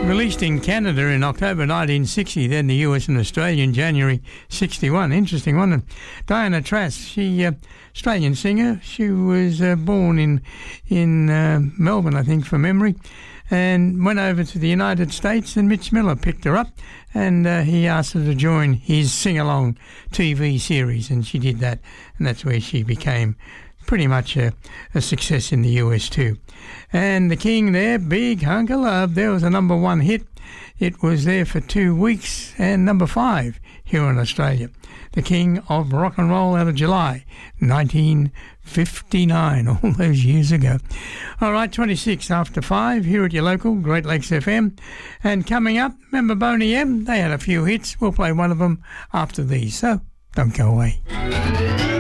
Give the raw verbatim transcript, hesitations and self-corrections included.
Released in Canada in October nineteen sixty, then the U S and Australia in January sixty-one. Interesting one. And Diana Trass, she uh, Australian singer. She was uh, born in in uh, Melbourne, I think, from memory, and went over to the United States, and Mitch Miller picked her up, and uh, he asked her to join his sing-along T V series, and she did that, and that's where she became pretty much a, a success in the U S too. And the King there, Big Hunk of Love, there was a number one hit. It was there for two weeks and number five here in Australia. The King of Rock and Roll out of July nineteen fifty-nine, all those years ago. All right, twenty-six after five here at your local Great Lakes F M. And coming up, remember Boney M? They had a few hits. We'll play one of them after these, so don't go away.